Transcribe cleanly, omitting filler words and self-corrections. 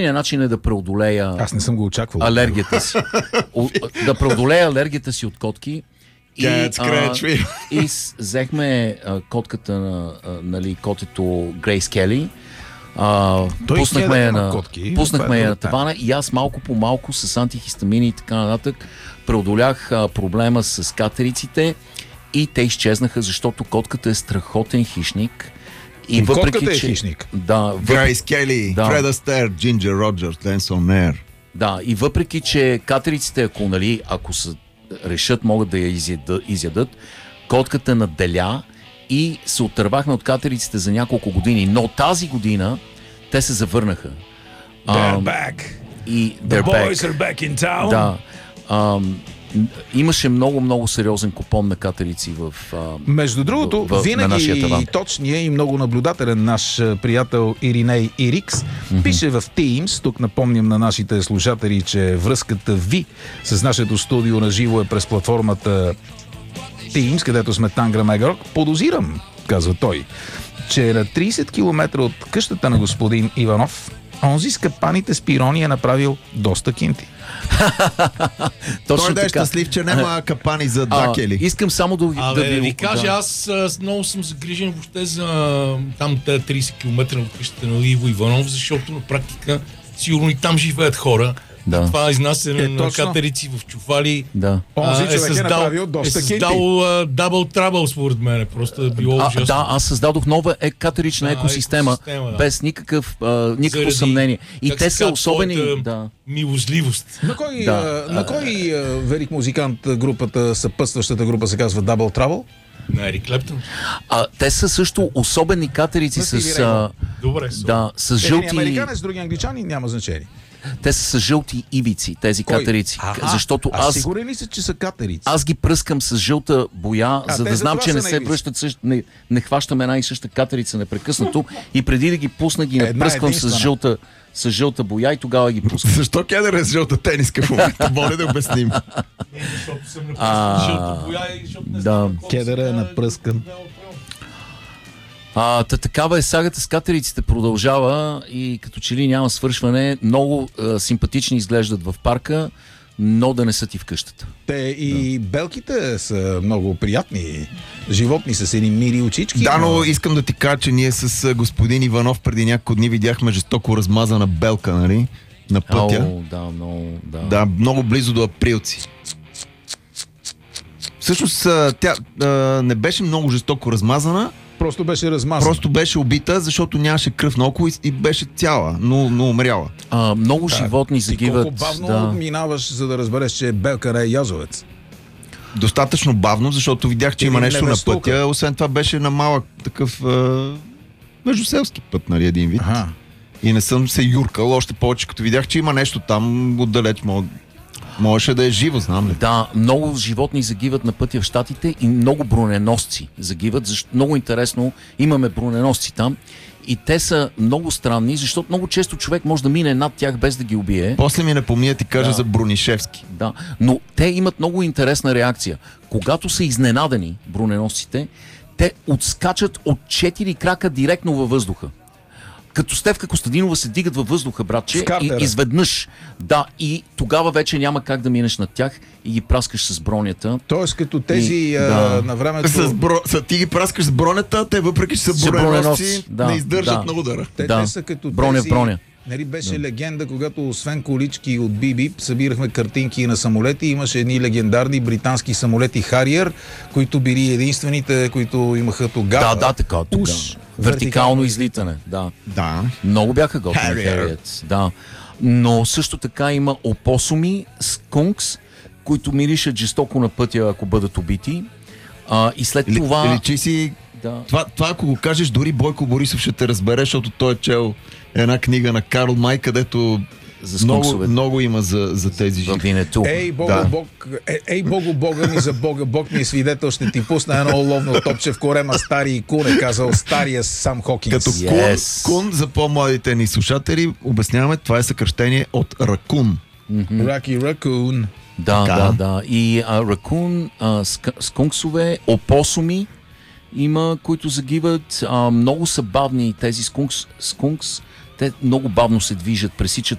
начин е да преодолея Аз не съм го очаквал. алергията си. Да преодолея алергията си от котки. И взехме котката на котето Грейс Кели. Пуснахме я на тавана и аз малко по малко с антихистамини и така нататък преодолях проблема с катериците и те изчезнаха, защото котката е страхотен хищник. И котката е хищник. Да, Грейс Кели, Фред Астер, Джинджер Роджерс, Ленсон Нер. Да, и въпреки че катериците, ако решат, могат да я изядат, котката наделя и се отървахме от катериците за няколко години. Но тази година те се завърнаха. They're back. И The boys are back in town. Да. Имаше много сериозен купон на катерици Между другото, винаги точния и много наблюдателен наш приятел Ириней Ирикс пише в Teams, тук напомням на нашите слушатели, че връзката ви с нашето студио на живо е през платформата Teams, където сме Тангра Мегарок. Подозирам, казва той, че на 30 км от къщата на господин Иванов онзи с капаните с пирони е направил доста кинти. Той да е щастлив, че няма капани за дакели. Искам само да ви кажа, аз много съм загрижен въобще за там 30 км от къщата на Иво Иванов, защото на практика сигурно и там живеят хора. Да. Това изнасяне на катерици в чували е създал дабл трабъл, според мен. Просто е било ужасно. Да, аз създадох нова катерична екосистема, без никакво съмнение. И те са особени. Милостливост. На кой велик музикант групата, съпътстващата група се казва Double Trouble? На Ерик Клептън. Те са също особени катерици с жълти... Американец, други англичани, няма значение. Те са с жълти ивици, тези катерици. Защото аз сигурен ли си, че са катерици? Аз ги пръскам с жълта боя, за да знам, че не се връщат не хващам една и съща катерица непрекъснато и преди да ги пусна ги напръсквам с жълта боя и тогава ги пускам. Защо Кедър е с жълта тениска в момента? Моля да обясним. Защото съм напръскан с жълта боя и защото не знам. Кедър е напръскан. Такава е сагата с катериците, продължава и като че ли няма свършване. Много симпатични изглеждат в парка, но да не са ти в къщата. Те и белките са много приятни животни с едни мили очички. Да, но искам да ти кажа, че ние с господин Иванов преди няколко дни видяхме жестоко размазана белка, нали? На пътя. Да, много близо до Априлци. Всъщност тя не беше много жестоко размазана. Просто беше размазана. Просто беше убита, защото нямаше кръв на око и беше цяла, но умряла. Много животни загиват. Колко бавно минаваш, за да разбереш, че белка не е язовец? Достатъчно бавно, защото видях, че има нещо на пътя. Освен това беше на малък такъв междуселски път, нали, един вид. И не съм се юркал, още повече като видях, че има нещо там отдалеч. Можеше да е живо, знам ли? Да, много животни загиват на пътя в Щатите и много броненосци загиват. Много интересно, имаме броненосци там и те са много странни, защото много често човек може да мине над тях без да ги убие. После ми напомни да ти кажа за Бронишевски. Да, но те имат много интересна реакция. Когато са изненадани броненосците, те отскачат от 4 крака директно във въздуха. Като Стефка Костадинова се дигат във въздуха, братче, и изведнъж. Да, и тогава вече няма как да минеш над тях и ги праскаш с бронята. Тоест като тези на времето... Ти ги праскаш с бронята, те въпреки че са броненосци, не издържат на удара. Те са като броня. Нали беше легенда, когато освен колички от Биби събирахме картинки на самолети, имаше едни легендарни британски самолети Хариер, които били единствените, които имаха тогава вертикално излитане. Да. Много бяха готини Хариет. Да. Но също така има опосуми, скункс, които миришат жестоко на пътя, ако бъдат убити. И след това... Личи си... Това ако го кажеш, дори Бойко Борисов ще те разбере, защото той е чел една книга на Карл Май, където много има за тези животни. Ей, Бога ми за Бога, Бог ми е свидетел, ще ти пусна едно ловно топче в корема стари кун, е казал стария Сам Хокинс. Като кун, за по-младите ни слушатели, обясняваме, това е съкръщение от ракун. Раки ракун. Да. И ракун, скунксове, опосуми има, които загиват. Много са бавни тези скункс. Те много бавно се движат, пресичат